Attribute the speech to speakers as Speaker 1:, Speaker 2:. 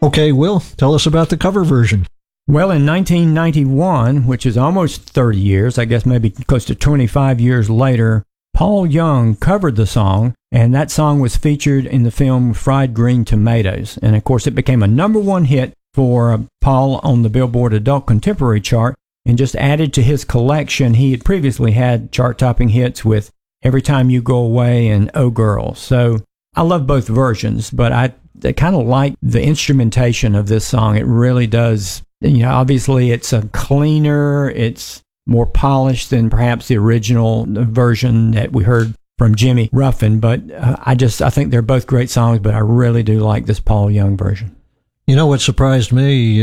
Speaker 1: Okay, Will, tell us about the cover version.
Speaker 2: Well, in 1991, which is almost 30 years, I guess maybe close to 25 years later, Paul Young covered the song, and that song was featured in the film Fried Green Tomatoes. And of course, it became a #1 hit for Paul on the Billboard Adult Contemporary chart, and just added to his collection. He had previously had chart-topping hits with Every Time You Go Away and Oh Girl. So I love both versions, but I kind of like the instrumentation of this song. It really does. Obviously it's a cleaner, it's more polished than perhaps the original version that we heard from Jimmy Ruffin. But I think they're both great songs, but I really do like this Paul Young version.
Speaker 1: You know what surprised me?